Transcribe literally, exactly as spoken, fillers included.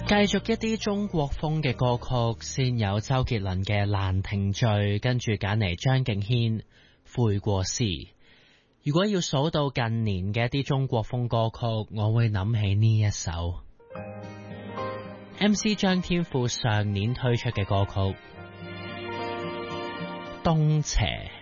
繼續一啲中國風嘅歌曲，先有周杰倫嘅《蘭亭序》，跟住揀嚟張敬軒《悔過時》。如果要數到近年嘅一啲中國風歌曲，我會諗起呢一首 M C 張天賦上年推出嘅歌曲《東邪》。